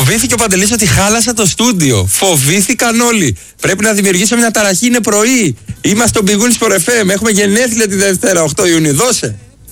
Φοβήθηκε ο Παντελής ότι χάλασα το στούντιο. Φοβήθηκαν όλοι. Πρέπει να δημιουργήσω μια ταραχή, είναι πρωί. Είμαστε στο Big Win Sport FM. Έχουμε γενέθλια τη Δευτέρα, 8 Ιουνίου. Δώσε.